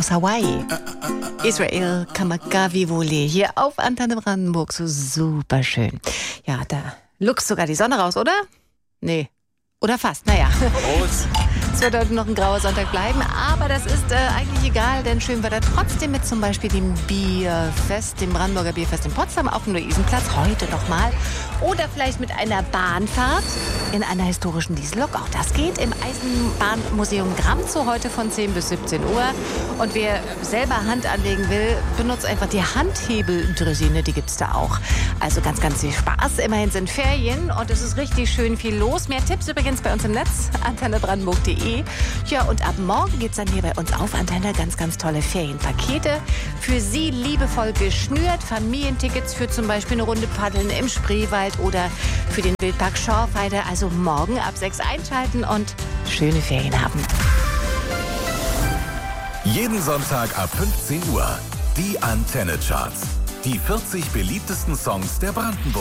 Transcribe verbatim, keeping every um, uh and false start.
aus Hawaii. Israel Kamakawiwo'ole hier auf Antenne Brandenburg. So super schön. Ja, da luchst sogar die Sonne raus, oder? Nee. Oder fast, naja. Prost. Es wird heute noch ein grauer Sonntag bleiben, aber das ist äh, eigentlich egal, denn schön wird er trotzdem mit zum Beispiel dem Bierfest, dem Brandenburger Bierfest in Potsdam auf dem Luisenplatz, heute nochmal. Oder vielleicht mit einer Bahnfahrt in einer historischen Diesellok, auch das geht, im Eisenbahnmuseum Gramzow heute von zehn bis siebzehn Uhr. Und wer selber Hand anlegen will, benutzt einfach die Handhebeldressine, die gibt's da auch. Also ganz, ganz viel Spaß. Immerhin sind Ferien und es ist richtig schön viel los. Mehr Tipps übrigens bei uns im Netz, antenne brandenburg punkt de. Ja, und ab morgen geht's dann hier bei uns auf Antenne ganz, ganz tolle Ferienpakete. Für Sie liebevoll geschnürt. Familientickets für zum Beispiel eine Runde Paddeln im Spreewald oder für den Wildpark Schorfheide. Also morgen ab sechs einschalten und schöne Ferien haben. Jeden Sonntag ab fünfzehn Uhr. Die Antenne Charts. Die vierzig beliebtesten Songs der Brandenburg.